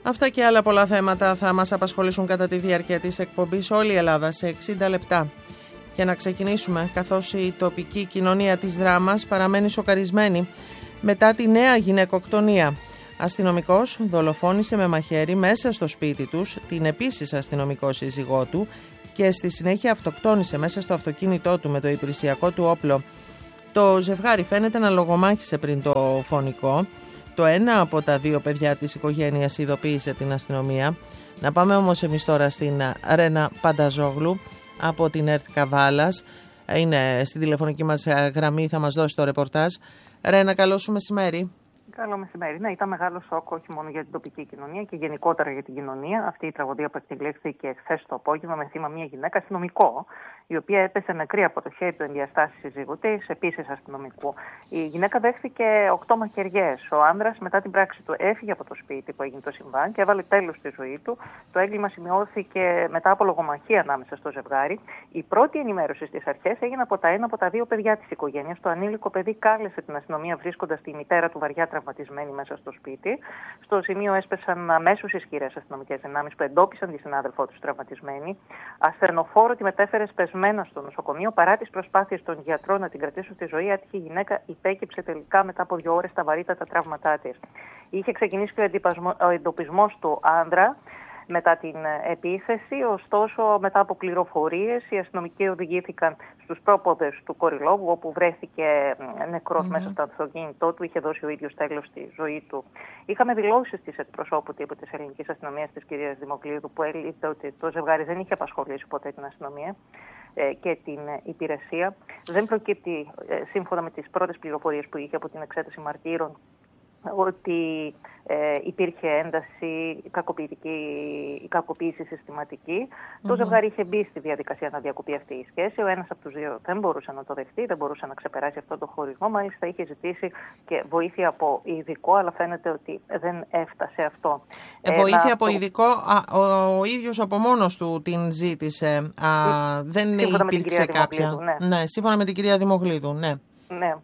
Αυτά και άλλα πολλά θέματα θα μας απασχολήσουν κατά τη διάρκεια της εκπομπής όλη η Ελλάδα σε 60 λεπτά. Και να ξεκινήσουμε, καθώς η τοπική κοινωνία της Δράμας παραμένει σοκαρισμένη μετά τη νέα γυναικοκτονία. Αστυνομικός δολοφόνησε με μαχαίρι μέσα στο σπίτι τους την επίσης αστυνομικό σύζυγό του και στη συνέχεια αυτοκτόνησε μέσα στο αυτοκίνητό του με το υπηρεσιακό του όπλο. Το ζευγάρι φαίνεται να λογομάχησε πριν το φωνικό. Το ένα από τα δύο παιδιά της οικογένειας ειδοποίησε την αστυνομία. Να πάμε όμως εμείς τώρα στην Ρένα Πανταζόγλου από την ΕΡΤ Καβάλας. Είναι στην τηλεφωνική μας γραμμή, θα μας δώσει το ρεπορτάζ. Ρένα, καλό σου μεσημέρι. Καλό μεσημέρι. Ναι, ήταν μεγάλο σοκ όχι μόνο για την τοπική κοινωνία και γενικότερα για την κοινωνία. Αυτή η τραγωδία που εκτελέχθηκε χθες το απόγευμα με θύμα μια γυναίκα αστυνομικό, η οποία έπεσε νεκρή από το χέρι του ενδιαστάσει σύζυγου της, επίσης αστυνομικού. Η γυναίκα δέχθηκε 8 μαχαιριές. Ο άνδρας μετά την πράξη του έφυγε από το σπίτι που έγινε το συμβάν και έβαλε τέλος στη ζωή του. Το έγκλημα σημειώθηκε μετά από λογομαχία ανάμεσα στο ζευγάρι. Η πρώτη ενημέρωση στις αρχές έγινε από ένα από τα δύο παιδιά της οικογένειας. Το ανήλικο παιδί κάλεσε την αστυνομία βρίσκοντας τη μητέρα του βαριά τραυματισμένη μέσα στο σπίτι. Στο σημείο έσπεσαν αμέσως ισχυρές αστυνομικές δυνάμεις που εντόπισαν τη συνάδελφό του τραυματισμένη. Ασθενοφόρο τη μετέφερε σπεσμένα στο νοσοκομείο. Παρά τις προσπάθειες των γιατρών να την κρατήσουν στη ζωή, άτυχη γυναίκα υπέκυψε τελικά μετά από 2 ώρες τα βαρύτατα τραύματά της. Είχε ξεκινήσει και ο εντοπισμός του άνδρα μετά την επίθεση, ωστόσο μετά από πληροφορίες οι αστυνομικοί οδηγήθηκαν στους πρόποδες του Κορυλόγου, όπου βρέθηκε νεκρός μέσα στο αυτοκίνητό του, είχε δώσει ο ίδιος τέλος στη ζωή του. Είχαμε δηλώσεις της εκπροσώπου τύπου της ελληνικής αστυνομίας, της κυρίας Δημοκλήδου, που έλεγε ότι το ζευγάρι δεν είχε απασχολήσει ποτέ την αστυνομία και την υπηρεσία. Δεν προκύπτει, σύμφωνα με τις πρώτες πληροφορίες που είχε από την εξέταση μαρτύρων, ότι υπήρχε ένταση, κακοποίηση συστηματική. Το ζευγάρι είχε μπει στη διαδικασία να διακοπεί αυτή η σχέση. Ο ένας από τους δύο δεν μπορούσε να το δεχτεί, δεν μπορούσε να ξεπεράσει αυτό το χωρισμό. Μάλιστα είχε ζητήσει και βοήθεια από ειδικό, αλλά φαίνεται ότι δεν έφτασε αυτό. Βοήθεια από ειδικό, ο ίδιος από μόνος του την ζήτησε. Δεν υπήρξε κάποια. Ναι, σύμφωνα με την κυρία Δημογλίδου, ναι. Ναι.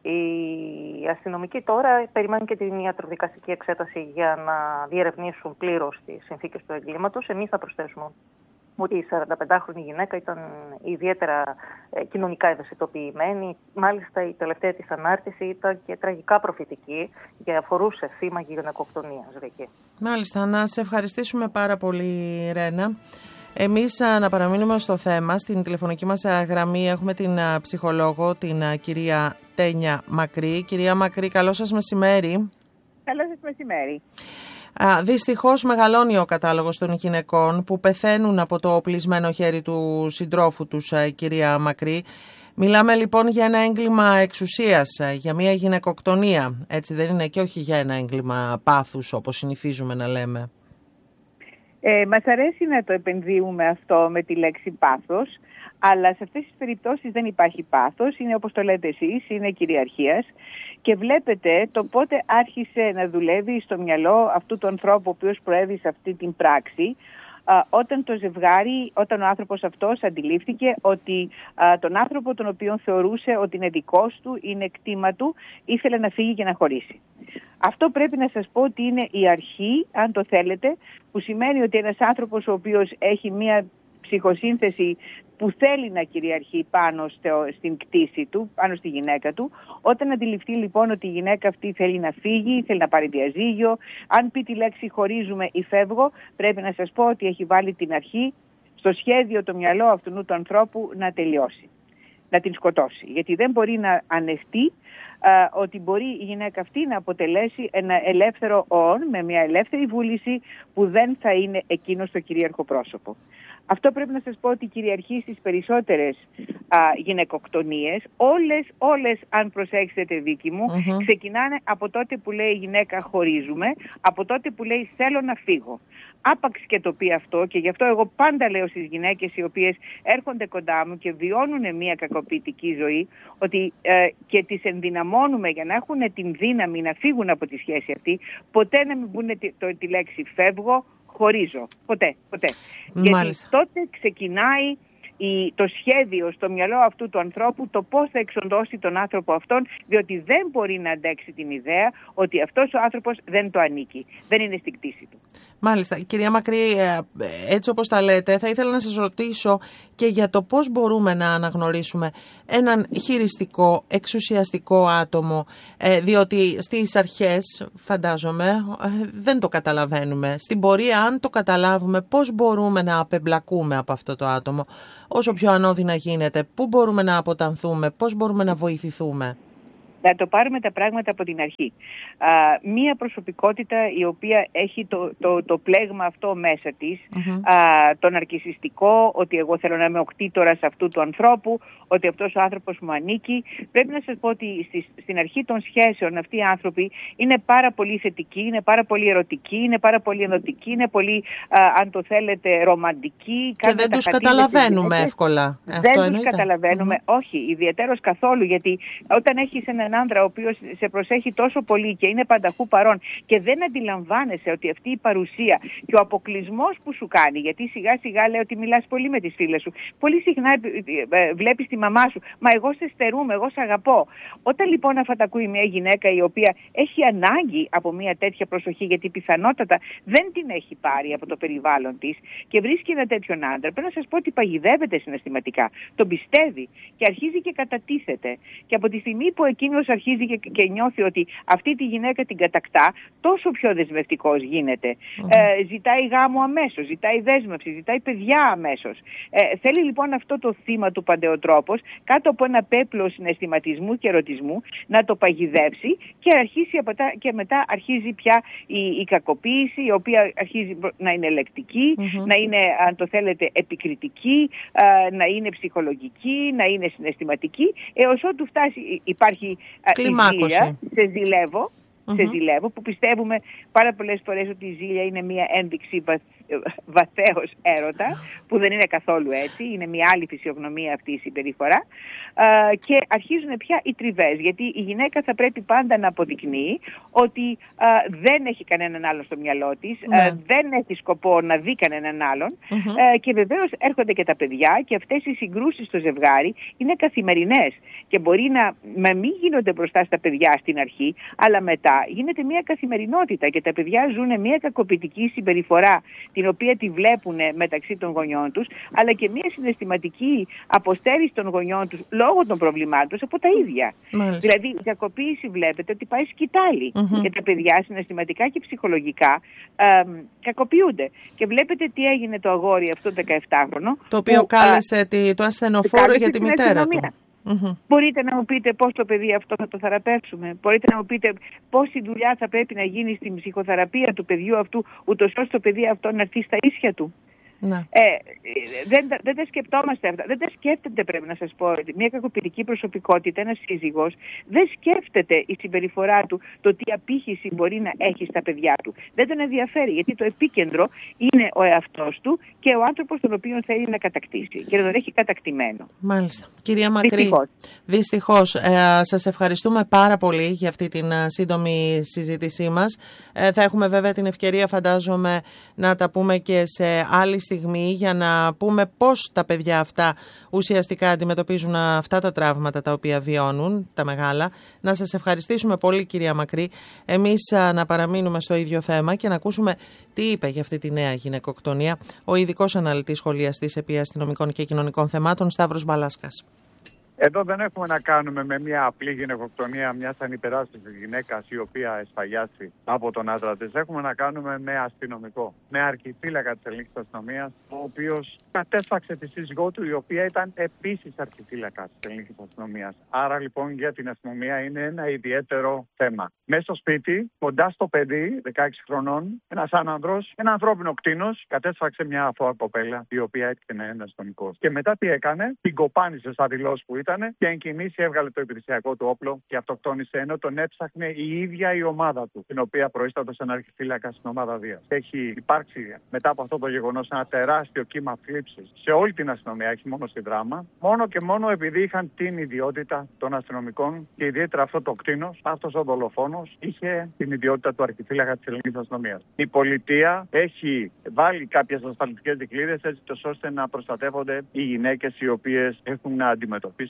Οι αστυνομικοί τώρα περιμένουν και την ιατροδικαστική εξέταση για να διερευνήσουν πλήρως τις συνθήκες του εγκλήματος. Εμείς θα προσθέσουμε ότι η 45χρονη γυναίκα ήταν ιδιαίτερα κοινωνικά ευαισθητοποιημένη. Μάλιστα η τελευταία της ανάρτηση ήταν και τραγικά προφητική και αφορούσε θύμα γυναικοκτονίας. Μάλιστα, να σε ευχαριστήσουμε πάρα πολύ, Ρένα. Εμείς να παραμείνουμε στο θέμα. Στην τηλεφωνική μας γραμμή έχουμε την ψυχολόγο, την κυρία Τένια Μακρύ. Κυρία Μακρύ, καλό σας μεσημέρι. Καλό σας μεσημέρι. Δυστυχώς μεγαλώνει ο κατάλογος των γυναικών που πεθαίνουν από το οπλισμένο χέρι του συντρόφου τους, κυρία Μακρύ. Μιλάμε λοιπόν για ένα έγκλημα εξουσίας, για μια γυναικοκτονία. Έτσι δεν είναι, και όχι για ένα έγκλημα πάθους όπως συνηθίζουμε να λέμε. Μας αρέσει να το επενδύουμε αυτό με τη λέξη πάθος, αλλά σε αυτές τις περιπτώσεις δεν υπάρχει πάθος, είναι όπως το λέτε εσείς, είναι κυριαρχίας και βλέπετε το πότε άρχισε να δουλεύει στο μυαλό αυτού του ανθρώπου ο οποίος προέβησε αυτή την πράξη, όταν ο άνθρωπος αυτός αντιλήφθηκε ότι τον άνθρωπο τον οποίο θεωρούσε ότι είναι δικός του, είναι κτήμα του, ήθελε να φύγει και να χωρίσει. Αυτό πρέπει να σας πω ότι είναι η αρχή, αν το θέλετε, που σημαίνει ότι ένας άνθρωπος ο οποίος έχει μία ψυχοσύνθεση που θέλει να κυριαρχεί πάνω στην κτήση του, πάνω στη γυναίκα του, όταν αντιληφθεί λοιπόν ότι η γυναίκα αυτή θέλει να φύγει, θέλει να πάρει διαζύγιο, αν πει τη λέξη χωρίζουμε ή φεύγω, πρέπει να σας πω ότι έχει βάλει την αρχή στο σχέδιο το μυαλό αυτού του ανθρώπου να τελειώσει, να την σκοτώσει. Γιατί δεν μπορεί να ανεχτεί ότι μπορεί η γυναίκα αυτή να αποτελέσει ένα ελεύθερο όν με μια ελεύθερη βούληση που δεν θα είναι εκείνο το κυρίαρχο πρόσωπο. Αυτό πρέπει να σας πω ότι κυριαρχεί στις περισσότερες γυναικοκτονίες. Όλες, αν προσέξετε δίκη μου, ξεκινάνε από τότε που λέει η γυναίκα χωρίζουμε, από τότε που λέει θέλω να φύγω. Άπαξ και το πει αυτό, και γι' αυτό εγώ πάντα λέω στις γυναίκες οι οποίες έρχονται κοντά μου και βιώνουν μια κακοποιητική ζωή, ότι και τις ενδυναμώνουμε για να έχουν την δύναμη να φύγουν από τη σχέση αυτή, ποτέ να μην πούνε τη λέξη φεύγω, χωρίζω. Ποτέ. Γιατί τότε ξεκινάει το σχέδιο στο μυαλό αυτού του ανθρώπου το πώς θα εξοντώσει τον άνθρωπο αυτόν, διότι δεν μπορεί να αντέξει την ιδέα ότι αυτός ο άνθρωπος δεν το ανήκει, δεν είναι στην κτήση του. Μάλιστα. Κυρία Μακρύ, έτσι όπως τα λέτε, θα ήθελα να σας ρωτήσω και για το πώς μπορούμε να αναγνωρίσουμε έναν χειριστικό, εξουσιαστικό άτομο, διότι στις αρχές, φαντάζομαι, δεν το καταλαβαίνουμε. Στην πορεία, αν το καταλάβουμε, πώς μπορούμε να απεμπλακούμε από αυτό το άτομο, όσο πιο ανώδυνα γίνεται, πού μπορούμε να αποτανθούμε, πώς μπορούμε να βοηθηθούμε. Να το πάρουμε τα πράγματα από την αρχή. Μία προσωπικότητα η οποία έχει το πλέγμα αυτό μέσα της, το ναρκισσιστικό, ότι εγώ θέλω να είμαι ο κτήτορας αυτού του ανθρώπου, ότι αυτός ο άνθρωπος μου ανήκει. Πρέπει να σας πω ότι στην αρχή των σχέσεων αυτοί οι άνθρωποι είναι πάρα πολύ θετικοί, είναι πάρα πολύ ερωτικοί, είναι πάρα πολύ ενωτικοί, είναι πολύ, αν το θέλετε, ρομαντικοί. Και δεν τους καταλαβαίνουμε εύκολα. Δεν τους καταλαβαίνουμε, όχι, ιδιαιτέρως καθόλου, γιατί όταν έχεις έναν άντρα ο οποίος σε προσέχει τόσο πολύ και είναι πανταχού παρόν και δεν αντιλαμβάνεσαι ότι αυτή η παρουσία και ο αποκλεισμός που σου κάνει, γιατί σιγά σιγά λέει ότι μιλάς πολύ με τις φίλες σου, πολύ συχνά βλέπεις τη μαμά σου, μα εγώ σε στερούμε, εγώ σε αγαπώ. Όταν λοιπόν αυτά τα ακούει μια γυναίκα η οποία έχει ανάγκη από μια τέτοια προσοχή, γιατί πιθανότατα δεν την έχει πάρει από το περιβάλλον της και βρίσκει ένα τέτοιον άντρα, πρέπει να σας πω ότι παγιδεύεται συναισθηματικά, τον πιστεύει και αρχίζει και κατατίθεται. Και από τη στιγμή που εκείνος αρχίζει και νιώθει ότι αυτή τη γυναίκα την κατακτά, τόσο πιο δεσμευτικός γίνεται. Ζητάει γάμο αμέσως, ζητάει δέσμευση, ζητάει παιδιά αμέσως. Θέλει λοιπόν αυτό το θύμα του παντεοτρόπος, κάτω από ένα πέπλο συναισθηματισμού και ερωτισμού, να το παγιδεύσει και μετά αρχίζει πια η κακοποίηση, η οποία αρχίζει να είναι λεκτική, να είναι, αν το θέλετε, επικριτική, να είναι ψυχολογική, να είναι συναισθηματική, έως ότου φτάσει, υπάρχει η ζήλια, σε ζηλεύω, που πιστεύουμε πάρα πολλές φορές ότι η ζήλια είναι μια ένδειξη βαθέως έρωτα, που δεν είναι καθόλου έτσι, είναι μια άλλη φυσιογνωμία αυτή η συμπεριφορά, και αρχίζουν πια οι τριβές, γιατί η γυναίκα θα πρέπει πάντα να αποδεικνύει ότι δεν έχει κανέναν άλλον στο μυαλό της, δεν έχει σκοπό να δει κανέναν άλλον, και βεβαίως έρχονται και τα παιδιά, και αυτές οι συγκρούσεις στο ζευγάρι είναι καθημερινές και μπορεί να μην γίνονται μπροστά στα παιδιά στην αρχή, αλλά μετά γίνεται μια καθημερινότητα και τα παιδιά ζουν μια κακοποιητική συμπεριφορά, την οποία τη βλέπουν μεταξύ των γονιών τους, αλλά και μια συναισθηματική αποστέρηση των γονιών τους λόγω των προβλημάτων τους από τα ίδια. Δηλαδή η κακοποίηση βλέπετε ότι πάει σκητάλη και τα παιδιά συναισθηματικά και ψυχολογικά κακοποιούνται. Και βλέπετε τι έγινε το αγόρι αυτό το 17χρονο, το οποίο κάλεσε το ασθενοφόρο για τη μητέρα του. Μπορείτε να μου πείτε πώς το παιδί αυτό θα το θεραπεύσουμε? Μπορείτε να μου πείτε πόση δουλειά θα πρέπει να γίνει στην ψυχοθεραπεία του παιδιού αυτού, ούτως ώστε το παιδί αυτό να έρθει στα ίσια του? Δεν τα σκεπτόμαστε αυτά. Δεν τα σκέφτεται, πρέπει να σας πω. Μια κακοποιητική προσωπικότητα, ένας σύζυγος, δεν σκέφτεται η συμπεριφορά του το τι απήχηση μπορεί να έχει στα παιδιά του. Δεν τον ενδιαφέρει, γιατί το επίκεντρο είναι ο εαυτός του και ο άνθρωπος τον οποίο θέλει να κατακτήσει και να τον έχει κατακτημένο. Μάλιστα. Κυρία Μακρύ, δυστυχώς σας ευχαριστούμε πάρα πολύ για αυτή την σύντομη συζήτησή μας. Θα έχουμε βέβαια την ευκαιρία, φαντάζομαι, να τα πούμε και σε άλλη στιγμή, για να πούμε πώς τα παιδιά αυτά ουσιαστικά αντιμετωπίζουν αυτά τα τραύματα τα οποία βιώνουν, τα μεγάλα. Να σας ευχαριστήσουμε πολύ, κυρία Μακρύ. Εμείς να παραμείνουμε στο ίδιο θέμα και να ακούσουμε τι είπε για αυτή τη νέα γυναικοκτονία ο ειδικός αναλυτής σχολιαστής επί αστυνομικών και κοινωνικών θεμάτων, Σταύρος Μπαλάσκας. Εδώ δεν έχουμε να κάνουμε με μια απλή γυναικοκτονία μιας ανυπεράσπιστης γυναίκας η οποία εσφαγιάσει από τον άντρα της. Έχουμε να κάνουμε με αστυνομικό, με αρχιφύλακα της ελληνικής αστυνομίας, ο οποίος κατέσφαξε τη σύζυγό του, η οποία ήταν επίσης αρχιφύλακα της ελληνικής αστυνομίας. Άρα λοιπόν για την αστυνομία είναι ένα ιδιαίτερο θέμα. Μέσα στο σπίτι, κοντά στο παιδί, 16 χρονών, ένας άνανδρος, ένα ανθρώπινο κτήνος, κατέσφαξε μια αθώα κοπέλα, η οποία έτυχε να είναι αστυνομικός. Και μετά τι έκανε? Την κοπάνισε στα δηλώσεις που ήταν και εν κινήσει έβγαλε το υπηρεσιακό του όπλο και αυτοκτόνησε, ενώ τον έψαχνε η ίδια η ομάδα του, την οποία προείστατο σαν αρχιφύλακα στην ομάδα Δίας. Έχει υπάρξει μετά από αυτό το γεγονός ένα τεράστιο κύμα θλίψης σε όλη την αστυνομία, όχι μόνο στη Δράμα, μόνο και μόνο επειδή είχαν την ιδιότητα των αστυνομικών και ιδιαίτερα αυτό το κτήνος, αυτός ο δολοφόνος, είχε την ιδιότητα του αρχιφύλακα της ελληνικής αστυνομίας. Η πολιτεία έχει βάλει κάποιες ασφαλιστικές δικλείδες έτσι ώστε να προστατεύονται οι γυναίκες οι οποίες έχουν να αντιμετωπίσουν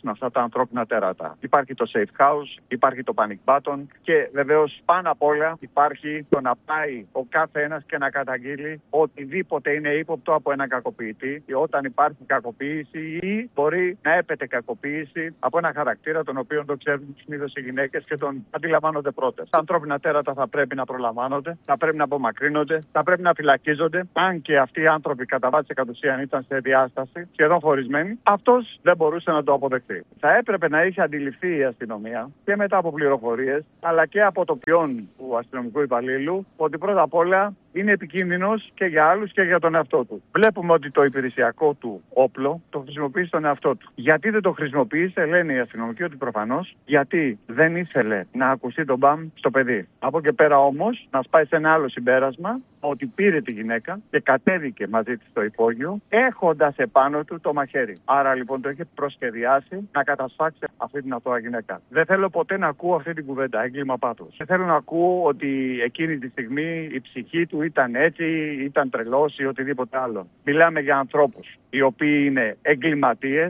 σταματήσουν αυτά τα ανθρώπινα τέρατα. Υπάρχει το safe house, υπάρχει το panic button και βεβαίως πάνω απ' όλα υπάρχει το να πάει ο κάθε ένας και να καταγγείλει οτιδήποτε είναι ύποπτο από έναν κακοποιητή όταν υπάρχει κακοποίηση ή μπορεί να έπεται κακοποίηση από ένα χαρακτήρα τον οποίο το ξέρουν συνήθως οι γυναίκες και τον αντιλαμβάνονται πρώτες. Τα ανθρώπινα τέρατα θα πρέπει να προλαμβάνονται, θα πρέπει να απομακρύνονται, θα πρέπει να φυλακίζονται. Αν και αυτοί οι άνθρωποι κατά βάση κατ' ουσίαν ήταν σε διάσταση, σχεδόν χωρισμένοι, αυτός δεν μπορούσε να το αποδεχτεί. Θα έπρεπε να είχε αντιληφθεί η αστυνομία και μετά από πληροφορίες, αλλά και από το ποιόν του αστυνομικού υπαλλήλου, ότι πρώτα απ' όλα είναι επικίνδυνος και για άλλους και για τον εαυτό του. Βλέπουμε ότι το υπηρεσιακό του όπλο το χρησιμοποιεί στον εαυτό του. Γιατί δεν το χρησιμοποίησε, λένε οι αστυνομικοί, ότι προφανώς γιατί δεν ήθελε να ακουστεί τον μπαμ στο παιδί. Από εκεί πέρα όμως να σπάει σε ένα άλλο συμπέρασμα, ότι πήρε τη γυναίκα και κατέβηκε μαζί της στο υπόγειο, έχοντας επάνω του το μαχαίρι. Άρα λοιπόν το είχε προσχεδιάσει να κατασφάξει αυτή την αθώα γυναίκα. Δεν θέλω ποτέ να ακούω αυτή την κουβέντα, έγκλημα πάθους. Δεν θέλω να ακούω ότι εκείνη τη στιγμή η ψυχή του ήταν έτσι, ήταν τρελός ή οτιδήποτε άλλο. Μιλάμε για ανθρώπους οι οποίοι είναι εγκληματίες.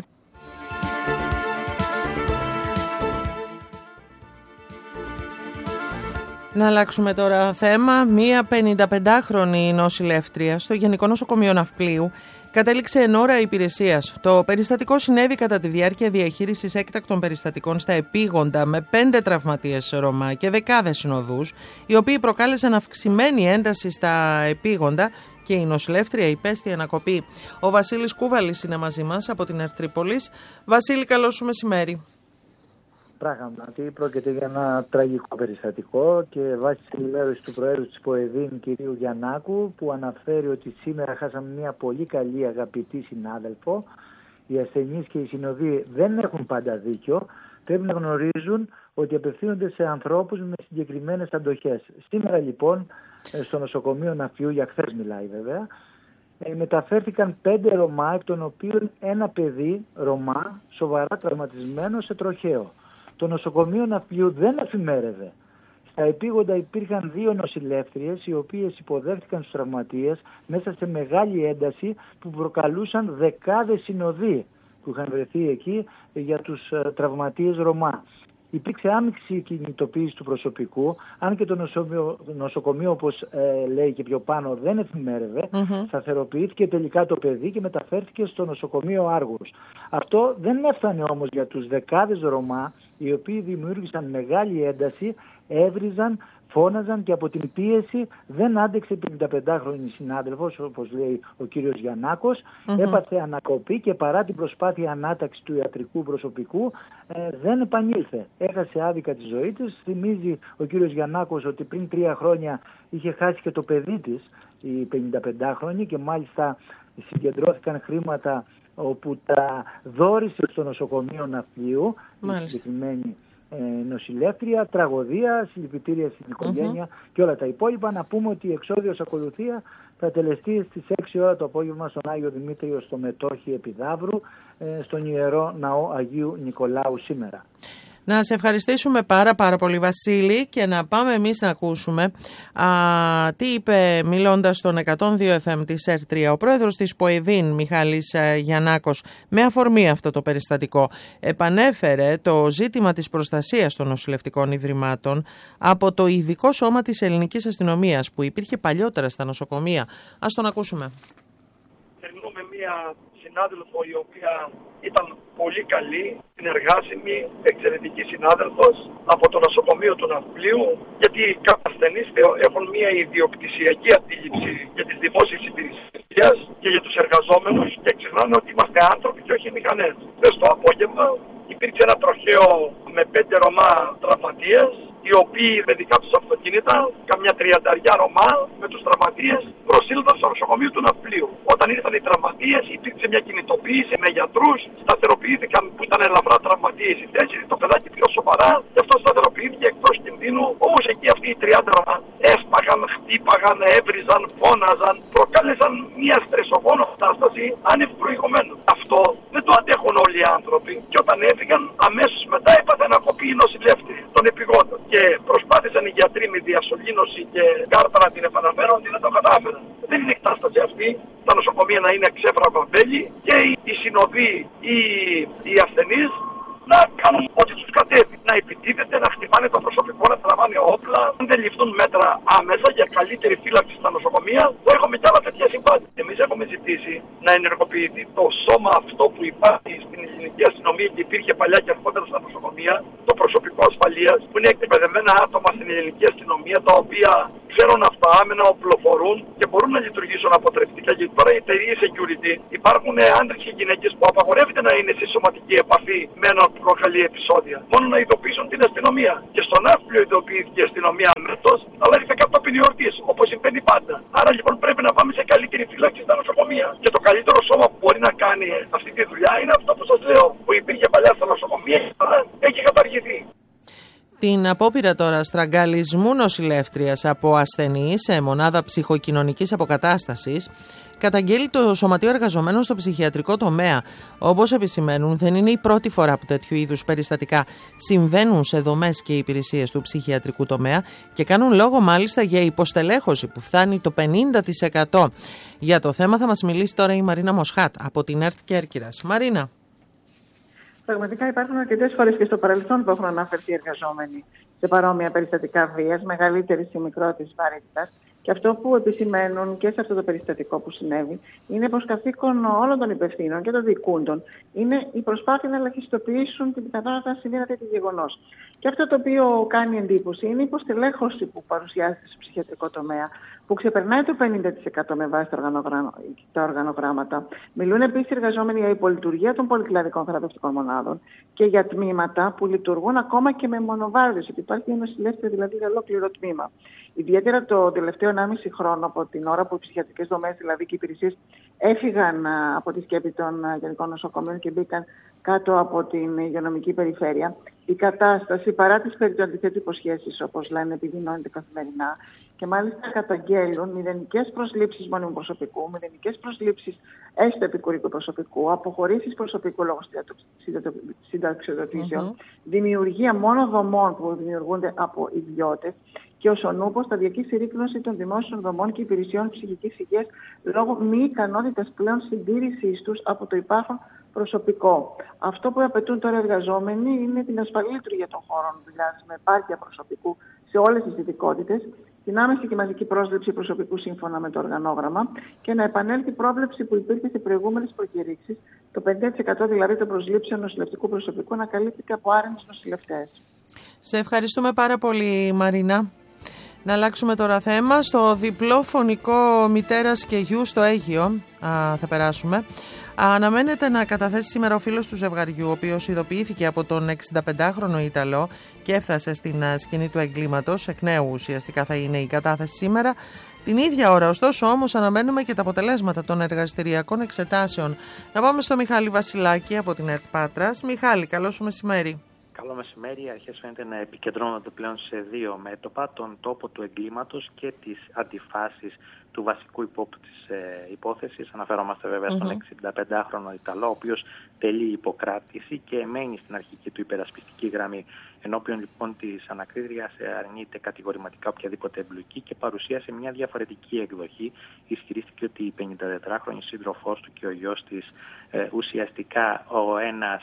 Να αλλάξουμε τώρα θέμα. Μία 55χρονη νοσηλεύτρια στο Γενικό Νοσοκομείο Ναυπλίου κατέληξε εν ώρα υπηρεσίας. Το περιστατικό συνέβη κατά τη διάρκεια διαχείρισης έκτακτων περιστατικών στα επίγοντα με 5 τραυματίες Ρωμά και δεκάδες συνοδούς, οι οποίοι προκάλεσαν αυξημένη ένταση στα επίγοντα και η νοσηλεύτρια υπέστη ανακοπή. Ο Βασίλης Κούβαλης είναι μαζί μας από την Ερτρίπολης. Βασίλη, καλό σου μεσημέρι. Πράγματι, πρόκειται για ένα τραγικό περιστατικό και βάσει τη ενημέρωση του Προέδρου της ΠΟΕΔΗΝ, κ. Γιαννάκου, που αναφέρει ότι σήμερα χάσαμε μια πολύ καλή αγαπητή συνάδελφο. Οι ασθενείς και οι συνοδοί δεν έχουν πάντα δίκιο. Πρέπει να γνωρίζουν ότι απευθύνονται σε ανθρώπους με συγκεκριμένες αντοχές. Σήμερα λοιπόν στο νοσοκομείο Ναυπλίου, για χθες μιλάει βέβαια, μεταφέρθηκαν 5 Ρωμά, εκ των οποίων ένα παιδί Ρωμά σοβαρά τραυματισμένο σε τροχαίο. Το νοσοκομείο Ναυπλίου δεν εφημέρευε. Στα επίγοντα υπήρχαν 2 νοσηλεύτριες οι οποίες υποδέχτηκαν τους τραυματίες μέσα σε μεγάλη ένταση που προκαλούσαν δεκάδες συνοδοί που είχαν βρεθεί εκεί για τους τραυματίες Ρωμά. Υπήρξε άμιξη κινητοποίηση του προσωπικού, αν και το νοσοκομείο, όπως λέει και πιο πάνω, δεν εφημέρευε. Σταθεροποιήθηκε τελικά το παιδί και μεταφέρθηκε στο νοσοκομείο Άργους. Αυτό δεν έφτανε όμως για τους δεκάδες Ρωμά, οι οποίοι δημιούργησαν μεγάλη ένταση, έβριζαν, φώναζαν και από την πίεση δεν άντεξε η 55χρονη συνάδελφος, όπως λέει ο κύριος Γιαννάκος, έπαθε ανακοπή και παρά την προσπάθεια ανάταξη του ιατρικού προσωπικού δεν επανήλθε. Έχασε άδικα τη ζωή της. Θυμίζει ο κύριος Γιαννάκος ότι πριν 3 χρόνια είχε χάσει και το παιδί της, η 55χρονη, και μάλιστα συγκεντρώθηκαν χρήματα όπου τα δώρισε στο νοσοκομείο Ναυπλίου, η συγκεκριμένη νοσηλεύτρια, τραγωδία, συλληπιτήρια στην οικογένεια και όλα τα υπόλοιπα. Να πούμε ότι η εξόδιος ακολουθία θα τελεστεί στις 6 ώρα το απόγευμα στον Άγιο Δημήτριο στο Μετόχι Επιδαύρου, στον Ιερό Ναό Αγίου Νικολάου σήμερα. Να σε ευχαριστήσουμε πάρα πολύ, Βασίλη, και να πάμε εμείς να ακούσουμε τι είπε μιλώντας στον 102 FM της ΕΡΤ3 ο πρόεδρος της ΠΟΕΔΗΝ, Μιχάλης Γιαννάκος, με αφορμή αυτό το περιστατικό. Επανέφερε το ζήτημα της προστασίας των νοσηλευτικών ιδρυμάτων από το ειδικό σώμα της ελληνικής αστυνομίας που υπήρχε παλιότερα στα νοσοκομεία. Ας τον ακούσουμε. Θερμινούμε μία συνάδελφο η οποία ήταν πολύ καλή, συνεργάσιμη, εξαιρετική συνάδελφος από το νοσοκομείο του Ναυπλίου, γιατί κάποιοι ασθενείς έχουν μια ιδιοκτησιακή αντίληψη για τις δημόσιες υπηρεσίες και για τους εργαζόμενους και ξεχνάνε ότι είμαστε άνθρωποι και όχι μηχανές. Χθες το απόγευμα υπήρξε ένα τροχαίο με 5 Ρωμά τραυματίες, οι οποίοι με δικά τους αυτοκίνητα, καμιά 30 Ρωμά με τους τραυματίες, προσήλθαν στο νοσοκομείο του Ναυπλίου. Όταν ήρθαν οι τραυματίες, υπήρξε μια κινητοποίηση με γιατρούς, σταθεροποιήθηκαν που ήταν ελαφρά τραυματίες οι 4, το παιδάκι πιο σοβαρά, και αυτό σταθεροποιήθηκε εκτός κινδύνου. Όμως εκεί αυτοί οι 30 Ρωμά έσπαγαν, χτύπαγαν, έβριζαν, φώναζαν, προκάλεσαν μια στρεσογόνο κατάσταση άνευ προηγουμένου. Αυτό δεν το αντέχουν όλοι οι άνθρωποι και όταν έφυγαν, αμέσως μετά έπαθε ανακοπή η νοσηλεύτρια των επιγόντων. Και προσπάθησαν οι γιατροί με διασωλήνωση και κάρτα να την επαναφέρουν, ότι δεν το κατάφεραν. Δεν είναι κατάσταση αυτή τα νοσοκομεία να είναι ξέφρα βαμπέλη και οι συνοδοί ή οι ασθενείς να κάνουν ό,τι τους κατέβει. Να επιτίθεται, να χτυπάνε το προσωπικό, να τραβάνε όπλα. Αν δεν ληφθούν μέτρα άμεσα για καλύτερη φύλαξη στα νοσοκομεία, θα έχουμε κι άλλα τέτοια συμβάντα. Εμείς έχουμε ζητήσει να ενεργοποιηθεί το σώμα αυτό που υπάρχει στην ελληνική αστυνομία και υπήρχε παλιά και αρχότερα στα νοσοκομεία, το προσωπικό ασφαλείας, που είναι εκπαιδευμένα άτομα στην ελληνική αστυνομία, τα οποία ξέρουν αυτοάμυνα, οπλοφορούν και μπορούν να λειτουργήσουν αποτρεπτικά. Γιατί τώρα οι εταιρείες security υπάρχουν άντρες και γυναίκες που απαγορεύεται να είναι σε σωματική επαφή με έναν που προκαλεί επεισόδια. Μόνο να ειδοποιήσουν την αστυνομία. Και στον Ναύπλιο ειδοποιήθηκε η αστυνομία αμέσως, αλλά ήρθε κατόπιν εορτής, όπως συμβαίνει πάντα. Άρα λοιπόν πρέπει να πάμε σε καλύτερη φύλαξη στα νοσοκομεία. Και το καλύτερο σώμα που μπορεί να κάνει αυτή τη δουλειά είναι αυτό που σας λέω, που υπήρχε παλιά στα νοσοκομεία, αλλά έχει καταργηθεί. Την απόπειρα τώρα στραγγαλισμού νοσηλεύτριας από ασθενή σε μονάδα ψυχοκοινωνικής αποκατάστασης καταγγέλει το Σωματείο Εργαζομένων στο ψυχιατρικό τομέα. Όπως επισημαίνουν, δεν είναι η πρώτη φορά που τέτοιου είδους περιστατικά συμβαίνουν σε δομές και υπηρεσίες του ψυχιατρικού τομέα και κάνουν λόγο μάλιστα για υποστελέχωση που φτάνει το 50%. Για το θέμα θα μας μιλήσει τώρα η Μαρίνα Μοσχάτ από την ΕΡΤ Κέρκυρας. Μαρίνα. Πραγματικά υπάρχουν αρκετές φορές και στο παρελθόν που έχουν αναφερθεί εργαζόμενοι σε παρόμοια περιστατικά βίας, μεγαλύτερης ή μικρότερης βαρύτητας. Και αυτό που επισημαίνουν και σε αυτό το περιστατικό που συνέβη είναι πως καθήκον όλων των υπευθύνων και των διοικούντων είναι η προσπάθεια να ελαχιστοποιήσουν την πιθανότητα να συμβεί ένα τέτοιο γεγονός. Και αυτό το οποίο κάνει εντύπωση είναι η υποστελέχωση που παρουσιάζεται στο ψυχιατρικό τομέα, που ξεπερνάει το 50% με βάση τα οργανογράμματα. Μιλούν επίσης οι εργαζόμενοι για υπολειτουργία των πολυκλαδικών θεραπευτικών μονάδων και για τμήματα που λειτουργούν ακόμα και με μονοβάρδιες, ότι υπάρχει ένα νοσηλεύτριο δηλαδή για ολόκληρο τμήμα. Ιδιαίτερα το τελευταίο 1,5 χρόνο, από την ώρα που οι ψυχιατρικές δομές δηλαδή και οι υπηρεσίες έφυγαν από τη σκέπη των γενικών νοσοκομείων και μπήκαν κάτω από την υγειονομική περιφέρεια, η κατάσταση παρά τις περί του αντιθέτου υποσχέσεις, όπως λένε, επιδεινώνεται καθημερινά και μάλιστα καταγγέλουν μηδενικές προσλήψεις μόνιμου προσωπικού, μηδενικές προσλήψεις έστω επικουρικού προσωπικού, αποχωρήσεις προσωπικού λόγω συνταξιοδοτήσεων, δημιουργία μόνο δομών που δημιουργούνται από ιδιώτες και ως ονούπο σταδιακή συρρίκνωση των δημόσιων δομών και υπηρεσιών ψυχικής υγείας λόγω μη ικανότητας πλέον συντήρησής τους από το υπάρχον προσωπικό. Αυτό που απαιτούν τώρα οι εργαζόμενοι είναι την ασφαλή λειτουργία των χώρων δουλειάς με επάρκεια προσωπικού σε όλες τις ειδικότητες, την άμεση και μαζική πρόσληψη προσωπικού σύμφωνα με το οργανόγραμμα και να επανέλθει η πρόβλεψη που υπήρχε σε προηγούμενες προκηρύξεις, το 50% δηλαδή των προσλήψεων νοσηλευτικού προσωπικού να καλύπτει από άρενες νοσηλευτές. Σε ευχαριστούμε πάρα πολύ, Μαρίνα. Να αλλάξουμε τώρα θέμα. Στο διπλό φωνικό μητέρας και γιου στο Αίγυο θα περάσουμε. Αναμένεται να καταθέσει σήμερα ο φίλος του ζευγαριού, ο οποίος ειδοποιήθηκε από τον 65χρονο Ιταλό και έφτασε στην σκηνή του εγκλήματος. Εκ νέου ουσιαστικά θα είναι η κατάθεση σήμερα. Την ίδια ώρα, ωστόσο, όμως αναμένουμε και τα αποτελέσματα των εργαστηριακών εξετάσεων. Να πάμε στο Μιχάλη Βασιλάκη από την ΕΡΤ Πάτρας. Μιχάλη, καλό σου μεσημέρι. Καλό μεσημέρι. Οι αρχές φαίνεται να επικεντρώνονται πλέον σε δύο μέτωπα, τον τόπο του εγκλήματος και τις αντιφάσεις του βασικού υπόπτου της υπόθεσης. Αναφερόμαστε βέβαια στον 65χρονο Ιταλό, ο οποίος τελεί υποκράτηση και μένει στην αρχική του υπερασπιστική γραμμή. Ενώπιον λοιπόν της ανακρίτριας αρνείται κατηγορηματικά οποιαδήποτε εμπλοκή και παρουσίασε μια διαφορετική εκδοχή. Ισχυρίστηκε ότι η 54χρονη σύντροφός του και ο γιος της ουσιαστικά ο ένας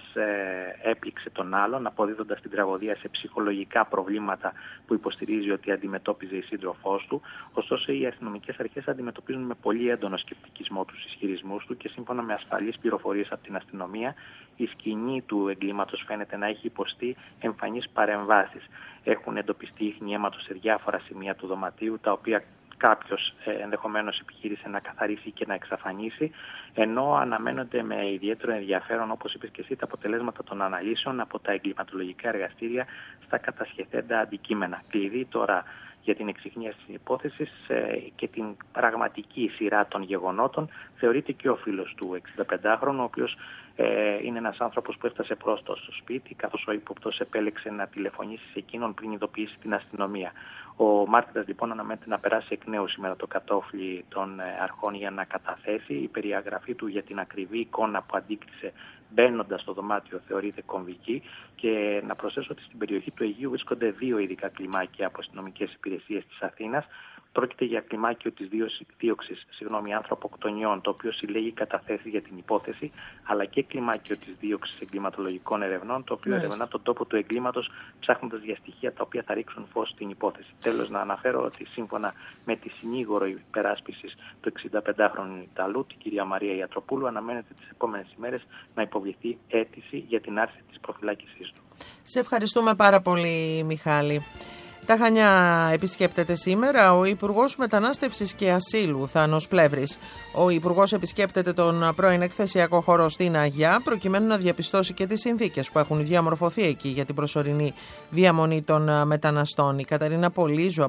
έπληξε τον άλλον, αποδίδοντας την τραγωδία σε ψυχολογικά προβλήματα που υποστηρίζει ότι αντιμετώπιζε η σύντροφός του. Ωστόσο, οι αστυνομικές αρχές αντιμετωπίζουν με πολύ έντονο σκεπτικισμό τους ισχυρισμούς του και σύμφωνα με ασφαλείς πληροφορίες από την αστυνομία, η σκηνή του εγκλήματος φαίνεται να έχει υποστεί εμφανείς παρεμβάσεις. Έχουν εντοπιστεί ίχνη αίματος σε διάφορα σημεία του δωματίου, τα οποία κάποιος ενδεχομένως επιχείρησε να καθαρίσει και να εξαφανίσει, ενώ αναμένονται με ιδιαίτερο ενδιαφέρον, όπως είπες και εσύ, τα αποτελέσματα των αναλύσεων από τα εγκληματολογικά εργαστήρια στα κατασχεθέντα αντικείμενα. Κλειδί τώρα για την εξιχνίαση της υπόθεσης και την πραγματική σειρά των γεγονότων θεωρείται και ο φίλος του 65χρονου, ο οποίος είναι ένας άνθρωπος που έφτασε πρόστος στο σπίτι, καθώς ο ύποπτος επέλεξε να τηλεφωνήσει σε εκείνον πριν ειδοποιήσει την αστυνομία. Ο μάρτυρας λοιπόν αναμένεται να περάσει εκ νέου σήμερα το κατόφλι των αρχών για να καταθέσει. Η περιαγραφή του για την ακριβή εικόνα που αντίκρισε μπαίνοντας στο δωμάτιο θεωρείται κομβική και να προσθέσω ότι στην περιοχή του Αιγείου βρίσκονται δύο ειδικά κλιμάκια από αστυνομικές υπηρεσίες της Αθήνας Πρόκειται για κλιμάκιο της δίωξης ανθρωποκτονιών, το οποίο συλλέγει καταθέσεις για την υπόθεση, αλλά και κλιμάκιο της δίωξης εγκληματολογικών ερευνών, το οποίο ερευνά τον τόπο του εγκλήματος, ψάχνοντας για στοιχεία τα οποία θα ρίξουν φως στην υπόθεση. Τέλος, να αναφέρω ότι σύμφωνα με τη συνήγορο υπεράσπισης του 65χρονου Ιταλού, την κυρία Μαρία Ιατροπούλου, αναμένεται τις επόμενες ημέρες να υποβληθεί αίτηση για την άρση της προφυλάκησής του. Σε ευχαριστούμε πάρα πολύ, Μιχάλη. Τα Χανιά επισκέπτεται σήμερα ο Υπουργός Μετανάστευσης και Ασύλου, Θάνος Πλεύρης. Ο Υπουργός επισκέπτεται τον πρώην εκθεσιακό χώρο στην Αγιά, προκειμένου να διαπιστώσει και τις συνθήκες που έχουν διαμορφωθεί εκεί για την προσωρινή διαμονή των μεταναστών. Η Καταρίνα Πολύζου